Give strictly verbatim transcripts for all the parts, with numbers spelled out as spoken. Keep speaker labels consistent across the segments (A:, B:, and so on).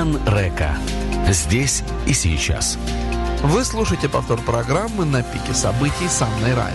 A: Кан Река. Здесь и сейчас.
B: Вы слушаете повтор программы «На пике событий» с Анной Райм.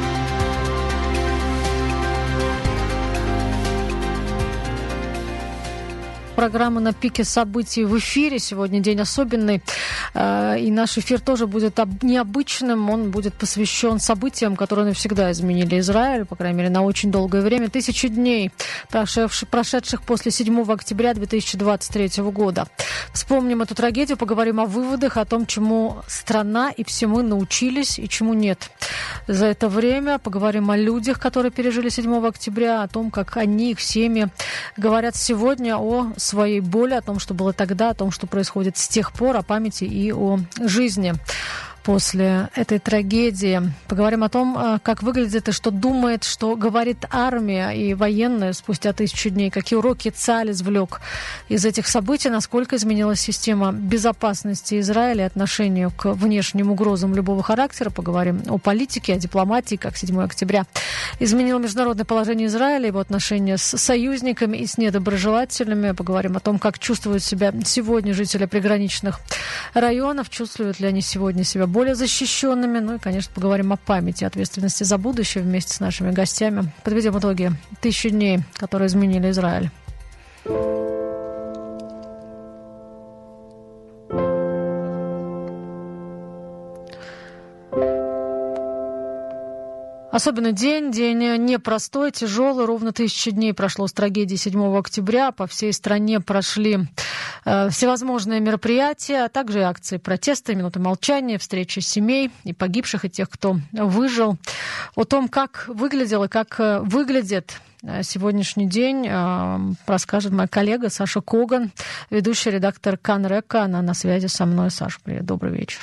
C: Программа «На пике событий» в эфире. Сегодня день особенный. И наш эфир тоже будет необычным. Он будет посвящен событиям, которые навсегда изменили Израиль, по крайней мере, на очень долгое время. Тысячи дней, прошедших после седьмого октября две тысячи двадцать третьего года. Вспомним эту трагедию, поговорим о выводах, о том, чему страна и все мы научились и чему нет. За это время поговорим о людях, которые пережили седьмого октября, о том, как они, их семьи говорят сегодня о своей боли, о том, что было тогда, о том, что происходит с тех пор, о памяти и о жизни после этой трагедии. Поговорим о том, как выглядит и что думает, что говорит армия и военные спустя тысячу дней, какие уроки ЦАЛ извлек из этих событий, насколько изменилась система безопасности Израиля и отношению к внешним угрозам любого характера. Поговорим о политике, о дипломатии, как седьмого октября изменило международное положение Израиля, его отношения с союзниками и с недоброжелателями. Поговорим о том, как чувствуют себя сегодня жители приграничных районов, чувствуют ли они сегодня себя более защищенными. Ну и, конечно, поговорим о памяти, ответственности за будущее вместе с нашими гостями. Подведем итоги тысячи дней, которые изменили Израиль. Особенный день, день непростой, тяжелый. Ровно тысяча дней прошло с трагедии седьмого октября. По всей стране прошли э, всевозможные мероприятия, а также акции протеста, минуты молчания, встречи семей и погибших, и тех, кто выжил. О том, как выглядел и как выглядит сегодняшний день, э, расскажет моя коллега Саша Коган, ведущий редактор Кан Река. Она на связи со мной. Саша, привет, добрый вечер.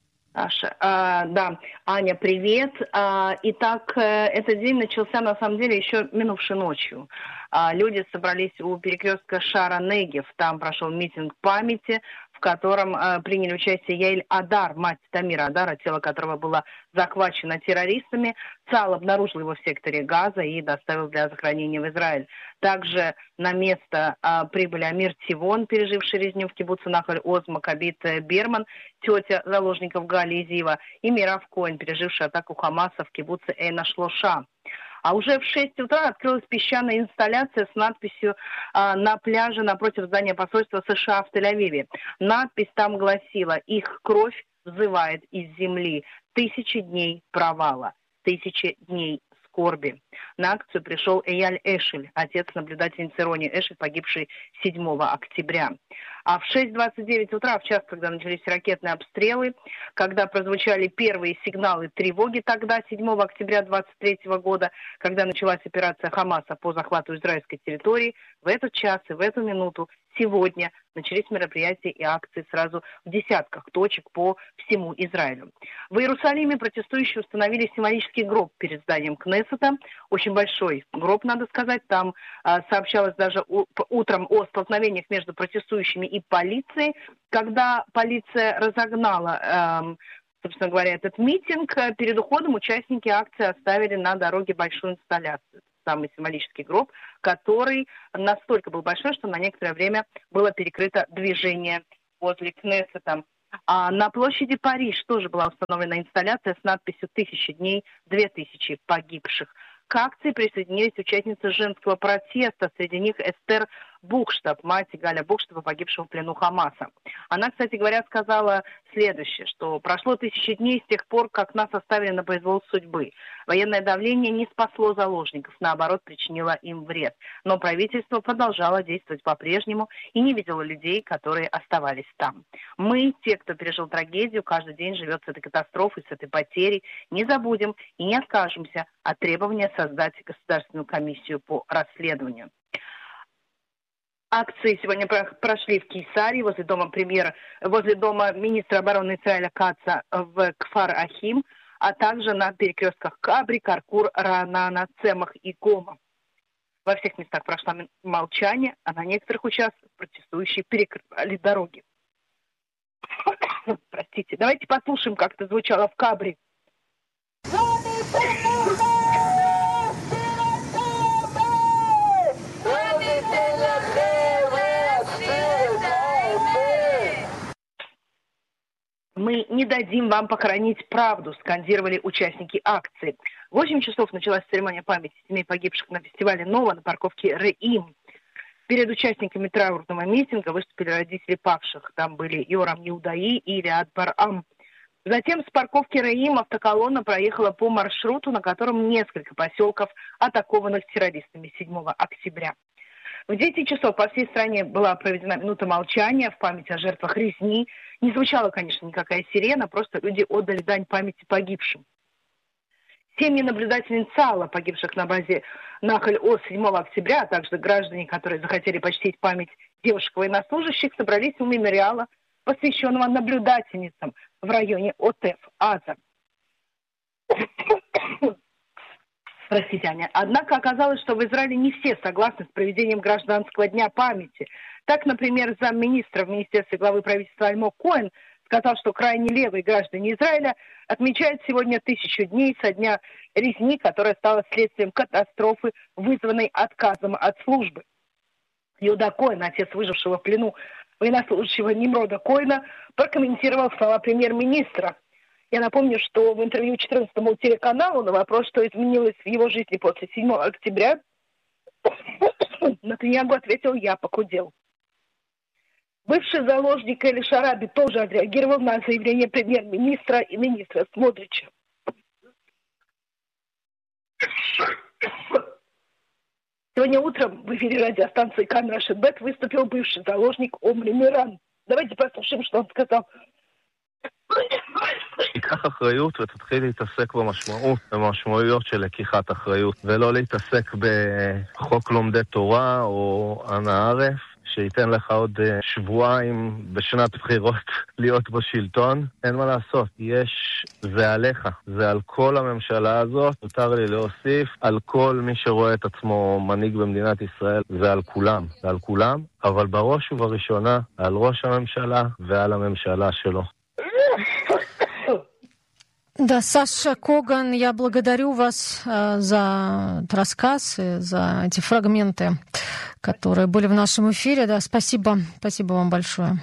D: Аша, а, да, Аня, привет. А, итак, этот день начался, на самом деле, еще минувшей ночью. А, люди собрались у перекрестка Шара-Негев. Там прошел митинг памяти, в котором а, приняли участие Яэль Адар, мать Тамира Адара, тело которого было захвачено террористами. ЦАЛ обнаружил его в секторе Газа и доставил для захоронения в Израиль. Также на место а, прибыли Амир Тивон, переживший резню в кибуце Нахаль-Оз, Макабит Берман, тетя заложников Гали Изива, и Мирав Коэн, переживший атаку Хамаса в кибуце Эйна-Шлоша. А уже в шесть утра открылась песчаная инсталляция с надписью а, на пляже напротив здания посольства США в Тель-Авиве. Надпись там гласила: «Их кровь взывает из земли. Тысячи дней провала, тысячи дней скорби». На акцию пришел Эяль Эшель, отец наблюдательницы Рони Эшель, погибшей седьмого октября. А в шесть двадцать девять утра, в час, когда начались ракетные обстрелы, когда прозвучали первые сигналы тревоги тогда, седьмого октября двадцать третьего года, когда началась операция Хамаса по захвату израильской территории, в этот час и в эту минуту сегодня начались мероприятия и акции сразу в десятках точек по всему Израилю. В Иерусалиме протестующие установили символический гроб перед зданием Кнессета. Очень большой гроб, надо сказать. Там а, сообщалось даже у, утром о столкновениях между протестующими и полицией. Когда полиция разогнала, эм, собственно говоря, этот митинг, перед уходом участники акции оставили на дороге большую инсталляцию. Самый символический гроб, который настолько был большой, что на некоторое время было перекрыто движение возле Кнессета. А на площади Париж тоже была установлена инсталляция с надписью «Тысячи дней, две тысячи погибших». К акции присоединились участницы женского протеста, среди них Эстер Бухштаб, мать Галя Бухштаба, погибшего в плену Хамаса. Она, кстати говоря, сказала следующее, что прошло тысячи дней с тех пор, как нас оставили на произвол судьбы. Военное давление не спасло заложников, наоборот, причинило им вред. Но правительство продолжало действовать по-прежнему и не видело людей, которые оставались там. Мы, те, кто пережил трагедию, каждый день живет с этой катастрофой, с этой потерей, не забудем и не откажемся от требования создать государственную комиссию по расследованию. Акции сегодня прошли в Кейсарии, возле дома премьера, возле дома министра обороны Израиля Каца в Кфар-Ахим, а также на перекрестках Кабри, Каркур, Раанана, Цемах и Гома. Во всех местах прошло молчание, а на некоторых участках протестующие перекрывали дороги. Простите, давайте послушаем, как это звучало в Кабри. Мы не дадим вам похоронить правду, скандировали участники акции. В восемь часов началась церемония памяти семей погибших на фестивале «Нова» на парковке Реим. Перед участниками траурного митинга выступили родители павших. Там были Йорам Иудаи и Риад Барам. Затем с парковки Реим автоколонна проехала по маршруту, на котором несколько поселков, атакованных террористами седьмого октября. В десять часов по всей стране была проведена минута молчания в память о жертвах резни. Не звучала, конечно, никакая сирена, просто люди отдали дань памяти погибшим. Семьи наблюдательниц ЦАЛа, погибших на базе Нахаль-Оз седьмого октября, а также граждане, которые захотели почтить память девушек-военнослужащих, собрались у мемориала, посвященного наблюдательницам в районе Отеф-Аза. Простите, Аня. Однако оказалось, что в Израиле не все согласны с проведением гражданского дня памяти. Так, например, замминистра в министерстве главы правительства Альмог Коэн сказал, что крайне левые граждане Израиля отмечают сегодня тысячу дней со дня резни, которая стала следствием катастрофы, вызванной отказом от службы. Иуда Коэн, отец выжившего в плену военнослужащего Нимрода Коэна, прокомментировал слова премьер-министра. Я напомню, что в интервью четырнадцатому телеканалу на вопрос, что изменилось в его жизни после седьмого октября, Нетаньяху ответил: «Я похудел». Бывший заложник Эли Шараби тоже отреагировал на заявление премьер-министра и министра Смотрича. Сегодня утром в эфире радиостанции Кан Рашид Бет выступил бывший заложник Омри Миран. Давайте послушаем, что он сказал.
E: תיקח אחריות ותתחיל להתעסק במשמעות, במשמעויות של לקיחת אחריות, ולא להתעסק בחוק לומדי תורה או אנא ערף, שייתן לך עוד שבועיים בשנת בחירות להיות בשלטון. אין מה לעשות, יש, זה עליך, זה על כל הממשלה הזאת, יותר לי להוסיף, על כל מי שרואה את עצמו מנהיג במדינת ישראל, זה על כולם, זה על כולם, אבל בראש ובראשונה על ראש הממשלה ועל הממשלה שלו.
C: Да, Саша Коган, я благодарю вас э, за этот рассказ и за эти фрагменты, которые были в нашем эфире. Да, спасибо, спасибо вам большое.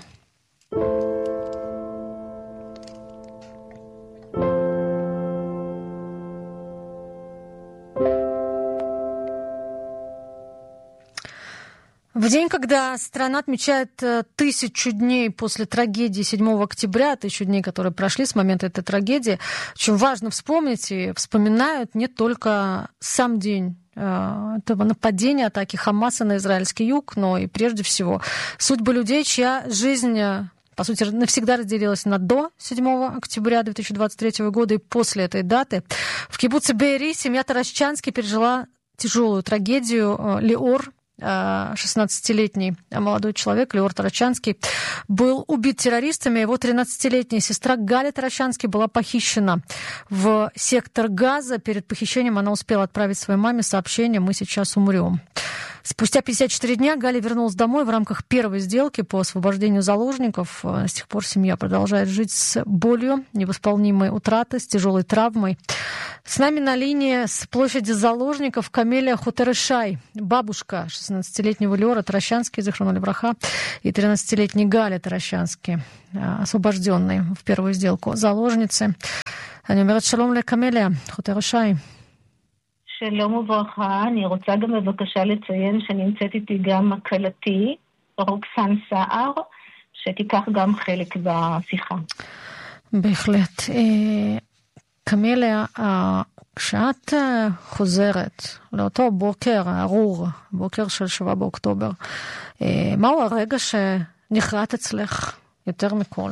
C: В день, когда страна отмечает тысячу дней после трагедии седьмого октября, тысячу дней, которые прошли с момента этой трагедии, очень важно вспомнить, и вспоминают не только сам день этого нападения, атаки Хамаса на израильский юг, но и прежде всего судьбы людей, чья жизнь, по сути, навсегда разделилась на до седьмого октября две тысячи двадцать третьего года и после этой даты. В кибуце Беэри семья Таращанский пережила тяжелую трагедию. Леор, шестнадцатилетний молодой человек, Леор Таращанский, был убит террористами. Его тринадцатилетняя сестра Галя Таращанский была похищена в сектор Газа. Перед похищением она успела отправить своей маме сообщение: «Мы сейчас умрем». Спустя пятьдесят четыре дня Галя вернулась домой в рамках первой сделки по освобождению заложников. С тех пор семья продолжает жить с болью, невосполнимой утратой, с тяжелой травмой. С нами на линии с площади заложников Камелия Хутерешай, бабушка шестнадцатилетнего Леора Таращанский, зихроно левраха, и тринадцатилетний Галя Таращанский, освобожденный в первую сделку заложницы. אני אומרת שלום לקמליה חוטרשי.
F: שלום וברכה, אני רוצה גם בבקשה לציין שנמצאת איתי גם מקלתי, רוקסן סער, שתיקח גם חלק בשיחה.
C: בהחלט. קמליה, כשאת חוזרת לאותו בוקר ארור, בוקר של שבעה באוקטובר, מהו הרגע שנחרט אצלך יותר מכל?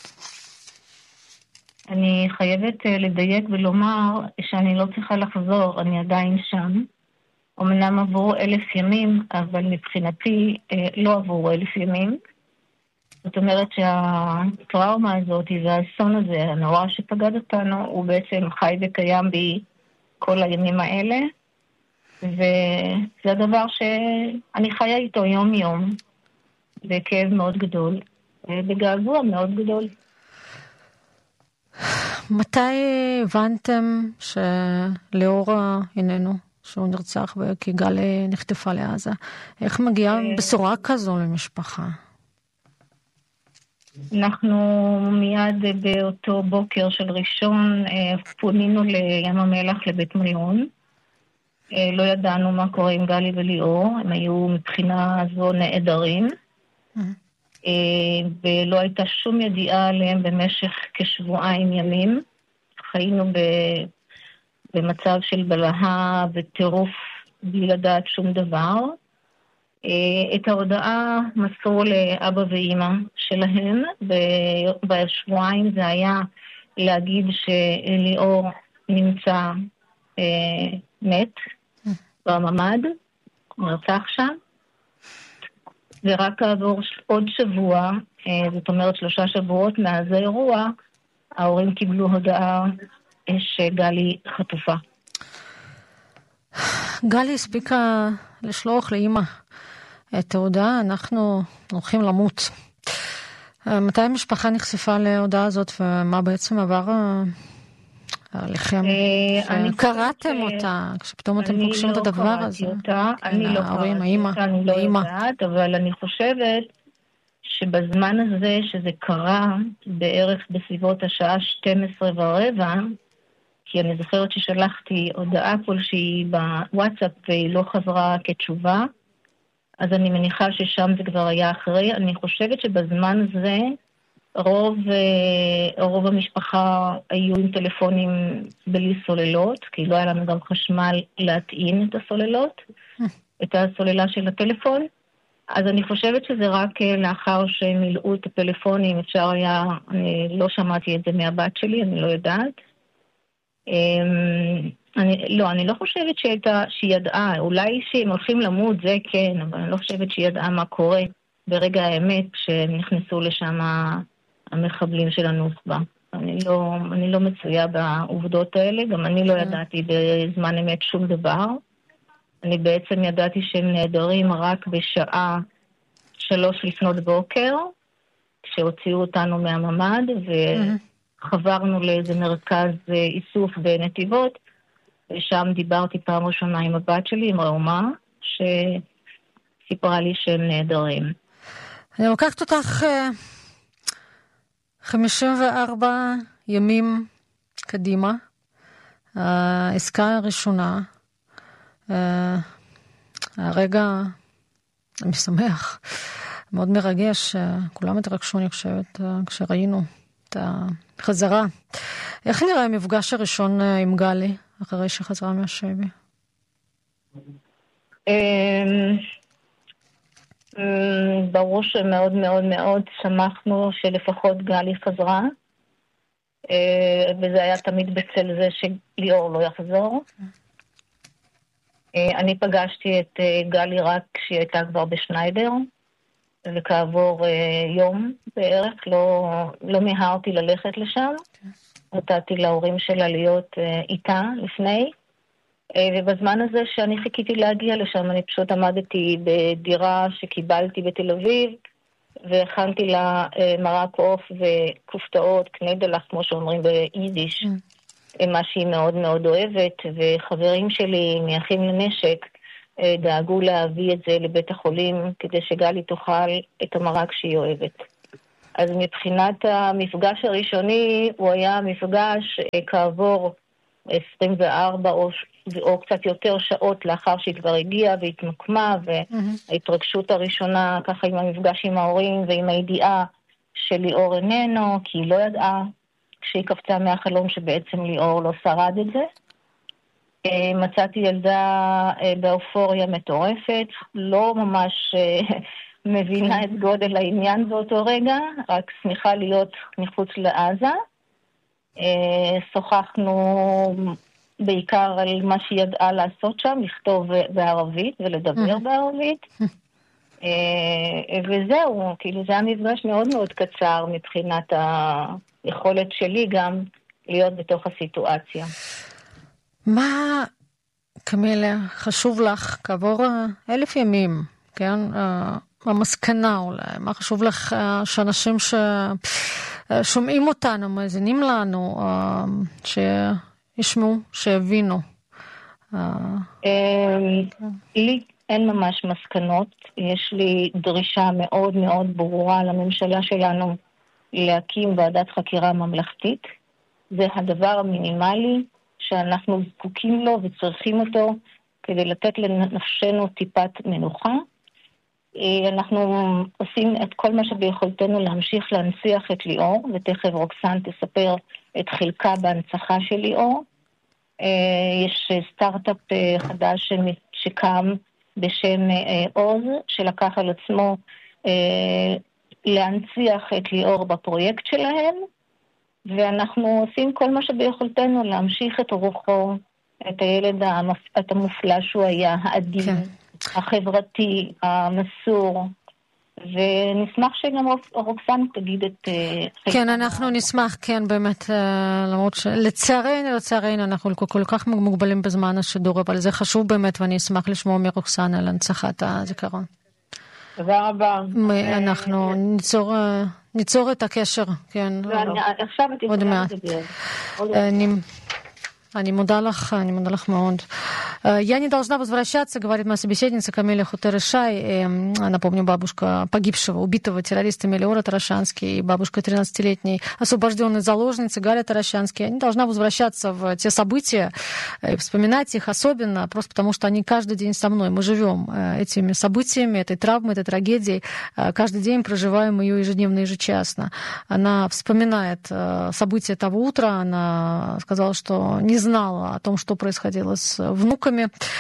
F: אני חייבת לדייק ולומר שאני לא צריכה לחזור, אני עדיין שם. אמנם עברו אלף ימים, אבל מבחינתי לא עברו אלף ימים. זאת אומרת שהטראומה הזאת והאסון הזה, הנורא שפגד אותנו, הוא בעצם חי וקיים בי כל הימים האלה. וזה הדבר שאני חיה איתו יום יום, בכאב מאוד גדול, ובגעגוע מאוד גדול.
C: מתי הבנתם שלאור איננו, שהוא נרצח וכי גל נחטפה לעזה? איך מגיעה בשורה כזו למשפחה?
F: אנחנו מיד באותו בוקר של ראשון פונינו לים המלח לבית מלון. לא ידענו מה קורה עם גלי וליאור, הם היו מבחינה זו נעדרים. ולא הייתה שום ידיעה עליהם במשך כשבועיים ימים. חיינו במצב של בלהה וטירוף בלי לדעת שום דבר. את ההודעה מסרו לאבא ואמא שלהם, ובשבועיים זה היה להגיד שליאור נמצא אה, מת בממד, נרצח שם, ורק עבור עוד שבוע, אה, זאת אומרת שלושה שבועות מאז האירוע, ההורים קיבלו הודעה שגלי חטופה.
C: גלי הספיקה לשלוח לאמא את ההודעה, אנחנו הולכים למות. מתי המשפחה נחשפה להודעה הזאת, ומה בעצם עבר עליכם? קראתם אותה, כשפתאום אתם פוגשים את הדבר הזה?
F: אני לא קראתי אותה, אני לא יודעת, אבל אני חושבת שבזמן הזה שזה קרה, בערך בסביבות השעה שתים עשרה ורבע, כי אני זוכרת ששלחתי הודעה כלשהי בוואטסאפ והיא לא חזרה כתשובה, אז אני מניחה ששם זה כבר היה אחרי. אני חושבת שבזמן הזה רוב, רוב המשפחה היו עם טלפונים בלי סוללות, כי לא היה לנו גם חשמל להטעין את הסוללות, את הסוללה של הטלפון. אז אני חושבת שזה רק לאחר שהם מילאו את הפלאפונים, אפשר היה, אני לא שמעתי את זה מהבת שלי, אני לא יודעת. אני, לא, אני לא חושבת שהייתה, שהיא ידעה, אולי שהם הולכים למות, זה כן, אבל אני לא חושבת שהיא ידעה מה קורה ברגע האמת כשהם נכנסו לשם המחבלים של הנוסבה. אני לא, אני לא מצויה בעובדות האלה, גם אני לא ידעתי בזמן אמת שום דבר. אני בעצם ידעתי שהם נהדרים רק בשעה שלוש לפנות בוקר, כשהוציאו אותנו מהממד, וחברנו לאיזה מרכז איסוף בנתיבות, ושם דיברתי פעם ראשונה עם הבת שלי, עם ראומה, שסיפרה לי שהם נהדרים.
C: אני לוקחת אותך חמישים וארבע ימים קדימה, העסקה הראשונה, הרגע המשמח, מאוד מרגש, כולם התרגשו, אני חושבת, כשראינו את החזרה. איך נראה המפגש הראשון עם גלי, אחרי שחזרה מהשבי?
F: ברור שמאוד מאוד מאוד שמחנו שלפחות גלי חזרה, וזה היה תמיד בצל זה שליאור לא יחזור. אני פגשתי את גלי רק כשהיא הייתה כבר בשניידר, וכעבור יום בערך לא, לא מהרתי ללכת לשם. נתתי להורים שלה להיות איתה לפני, ובזמן הזה שאני חיכיתי להגיע לשם, אני פשוט עמדתי בדירה שקיבלתי בתל אביב, והכנתי לה מרק עוף וכופתאות, קנדלח, כמו שאומרים ביידיש, מה שהיא מאוד מאוד אוהבת, וחברים שלי מאחים לנשק דאגו להביא את זה לבית החולים, כדי שגלי תאכל את המרק שהיא אוהבת. אז מבחינת המפגש הראשוני, הוא היה מפגש כעבור עשרים וארבע או, או קצת יותר שעות לאחר שהיא כבר הגיעה והתמקמה, וההתרגשות הראשונה ככה עם המפגש עם ההורים ועם הידיעה שליאור איננו, כי היא לא ידעה כשהיא קפצה מהחלום שבעצם ליאור לא שרד את זה. מצאתי ילדה באופוריה מטורפת, לא ממש מבינה את גודל העניין באותו רגע, רק שמחה להיות מחוץ לעזה. שוחחנו בעיקר על מה שהיא ידעה לעשות שם, לכתוב בערבית ולדבר בערבית. וזהו, כאילו זה היה מפגש מאוד מאוד קצר מבחינת היכולת שלי גם להיות בתוך הסיטואציה.
C: מה, קמילה, חשוב לך כעבור אלף ימים, כן? המסקנה אולי, מה חשוב לך שאנשים ששומעים אותנו, מאזינים לנו, שישמעו, שיבינו?
F: לי אין ממש מסקנות, יש לי דרישה מאוד מאוד ברורה לממשלה שלנו להקים ועדת חקירה ממלכתית. זה הדבר המינימלי שאנחנו זקוקים לו וצריכים אותו כדי לתת לנפשנו טיפת מנוחה. אנחנו עושים את כל מה שביכולתנו להמשיך להנציח את ליאור, ותכף רוקסן תספר את חלקה בהנצחה של ליאור. יש סטארט-אפ חדש שקם בשם עוז, שלקח על עצמו להנציח את ליאור בפרויקט שלהם, ואנחנו עושים כל מה שביכולתנו להמשיך את רוחו, את הילד המופלא שהוא היה, העדין, כן. החברתי, המסור, ונשמח שגם רוקסן תגיד את...
C: כן, אנחנו נשמח, כן, באמת, למרות שלצערנו, לצערנו, אנחנו כל כך מוגבלים בזמן השידור, אבל זה חשוב באמת, ואני אשמח לשמוע מרוקסן על הנצחת הזיכרון.
F: תודה רבה.
C: אנחנו ניצור... ניצור את הקשר, כן.
F: עכשיו את יכולה לדבר.
C: אני муда לך, אני муда לך מאוד. Я не должна возвращаться, говорит моя собеседница Камиля Хутер-Ишай. Напомню, бабушка погибшего, убитого террористами Леора Таращанский и бабушка тринадцатилетней освобожденной заложницы Галя Таращанский. Я не должна возвращаться в те события и вспоминать их особенно, просто потому что они каждый день со мной. Мы живем этими событиями, этой травмой, этой трагедией. Каждый день проживаем ее ежедневно, ежечасно. Она вспоминает события того утра. Она сказала, что не знала о том, что происходило с внуками.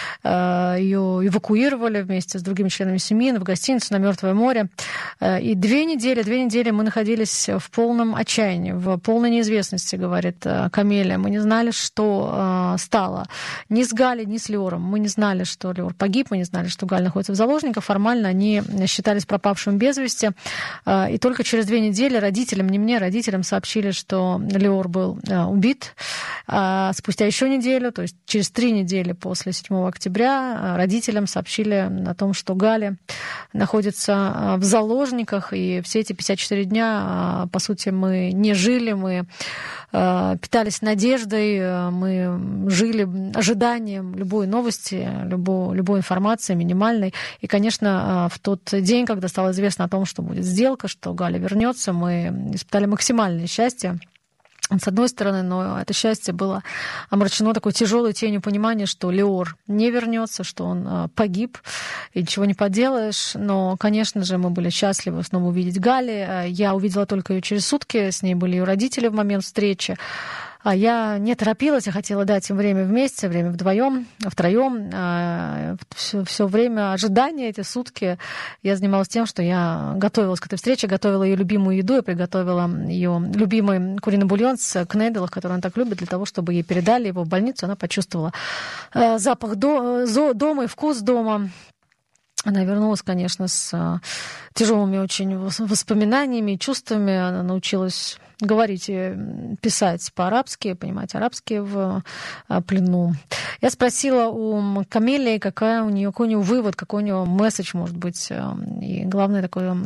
C: Ее эвакуировали вместе с другими членами семьи в гостиницу на Мертвое море. И две недели, две недели мы находились в полном отчаянии, в полной неизвестности, говорит Камиля. Мы не знали, что стало. Ни с Галей, ни с Леором. Мы не знали, что Леор погиб, мы не знали, что Галя находится в заложниках. Формально они считались пропавшим без вести. И только через две недели родителям, не мне, родителям сообщили, что Леор был убит. Спустя еще неделю, то есть через три недели после седьмого октября, родителям сообщили о том, что Галя находится в заложниках, и все эти пятьдесят четыре дня, по сути, мы не жили, мы питались надеждой, мы жили ожиданием любой новости, любой, любой информации минимальной. И, конечно, в тот день, когда стало известно о том, что будет сделка, что Галя вернется, мы испытали максимальное счастье. С одной стороны, но это счастье было омрачено такой тяжелой тенью понимания, что Леор не вернется, что он погиб, и ничего не поделаешь. Но, конечно же, мы были счастливы снова увидеть Гали. Я увидела только ее через сутки, с ней были ее родители в момент встречи. А я не торопилась, я хотела дать им время вместе, время вдвоем, втроем. Все, все время ожидания, эти сутки, я занималась тем, что я готовилась к этой встрече, готовила ее любимую еду, я приготовила ее любимый куриный бульон с кнеделах, который она так любит, для того, чтобы ей передали его в больницу. Она почувствовала запах дома и вкус дома. Она вернулась, конечно, с тяжелыми очень воспоминаниями, чувствами. Она научилась говорить и писать по-арабски, понимать арабский в плену. Я спросила у Камили, какая у нее, какой у нее вывод, какой у нее месседж, может быть, и главное такое...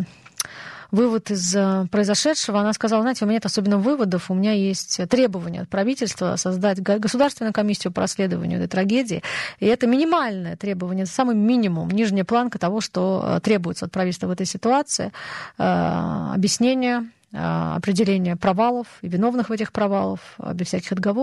C: вывод из произошедшего. Она сказала, знаете, у меня нет особенно выводов, у меня есть требования от правительства создать государственную комиссию по расследованию этой трагедии. И это минимальное требование, это самый минимум, нижняя планка того, что требуется от правительства в этой ситуации. Объяснение, определение провалов и виновных в этих провалах, без всяких отговорок.